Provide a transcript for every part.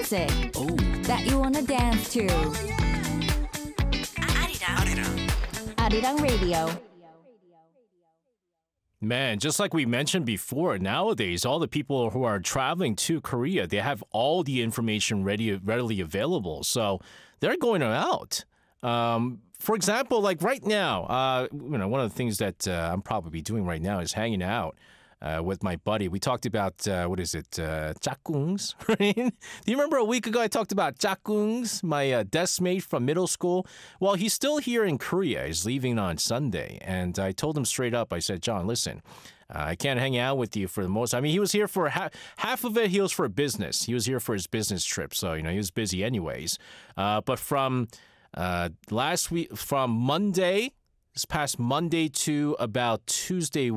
music that you wanna dance to. Arirang Radio. Man, just like we mentioned before, nowadays, all the people who are traveling to Korea, they have all the information readily available. So they're going out. For example, like right now, one of the things that I'm probably doing right now is hanging out with my buddy. We talked about, 짝꿍s, right? Do you remember a week ago I talked about 짝꿍s, my desk mate from middle school? Well, he's still here in Korea. He's leaving on Sunday. And I told him straight up, I said, John, listen, I can't hang out with you for the most. I mean, he was here for half of it. He was for business. He was here for his business trip. So, he was busy anyways. But from last week, from Monday, this past Monday to about Tuesday.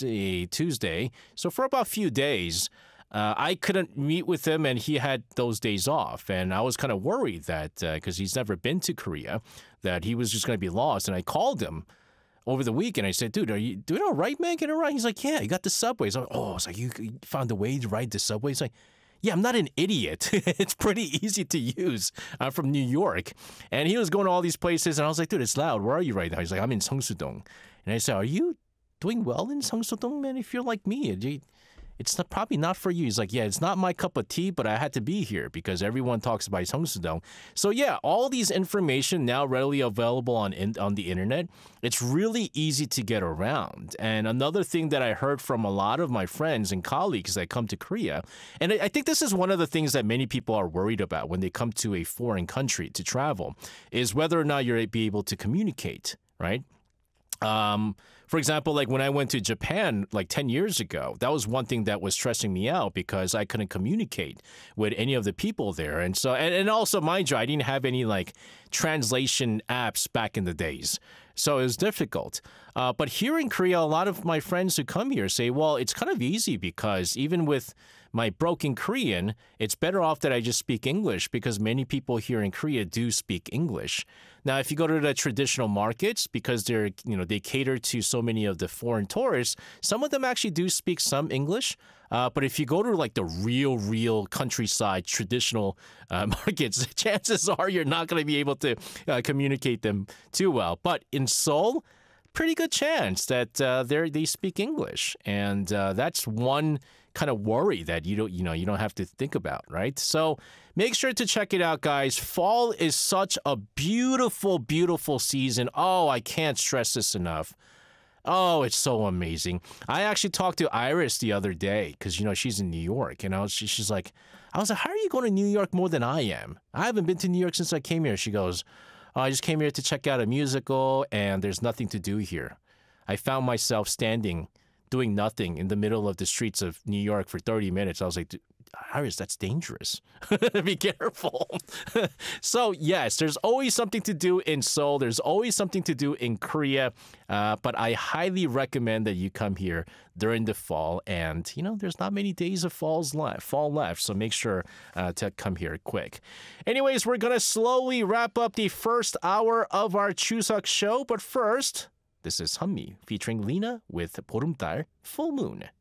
So for about a few days, I couldn't meet with him and he had those days off. And I was kind of worried that, because he's never been to Korea, that he was just going to be lost. And I called him over the weekend. I said, dude, are you doing all right, man? Getting all right? He's like, yeah, you got the subways. I was like, you found a way to ride the subway? He's like, yeah, I'm not an idiot. It's pretty easy to use. I'm from New York. And he was going to all these places, and I was like, dude, it's loud. Where are you right now? He's like, I'm in Seongsu-dong. And I said, are you doing well in Seongsu-dong, man? If you're like me, it's probably not for you. He's like, yeah, it's not my cup of tea, but I had to be here because everyone talks about Seongsu-dong. So yeah, all these information now readily available on the internet. It's really easy to get around. And another thing that I heard from a lot of my friends and colleagues that come to Korea, and I think this is one of the things that many people are worried about when they come to a foreign country to travel, is whether or not you're be able to communicate, right? For example, like when I went to Japan like 10 years ago, that was one thing that was stressing me out because I couldn't communicate with any of the people there. And so, and also, mind you, I didn't have any like translation apps back in the days. So it was difficult. But here in Korea, a lot of my friends who come here say, well, it's kind of easy because even with my broken Korean, it's better off that I just speak English because many people here in Korea do speak English. Now, if you go to the traditional markets, because they cater to so many of the foreign tourists, some of them actually do speak some English. But if you go to like the real countryside traditional markets, chances are you're not going to be able to communicate them too well. But in Seoul, pretty good chance that they speak English, and that's one kind of worry that you don't have to think about, right? So make sure to check it out, guys. Fall is such a beautiful, beautiful season. Oh, I can't stress this enough. Oh, it's so amazing. I actually talked to Iris the other day because, she's in New York. And she's like, how are you going to New York more than I am? I haven't been to New York since I came here. She goes, oh, I just came here to check out a musical and there's nothing to do here. I found myself standing, doing nothing in the middle of the streets of New York for 30 minutes. I was like, Iris, that's dangerous. Be careful. So yes, there's always something to do in Seoul. There's always something to do in Korea. But I highly recommend that you come here during the fall. And, there's not many days of fall left. So make sure to come here quick. Anyways, we're going to slowly wrap up the first hour of our Chuseok show. But first, this is Hanmi featuring Lena with 보름달, Full Moon.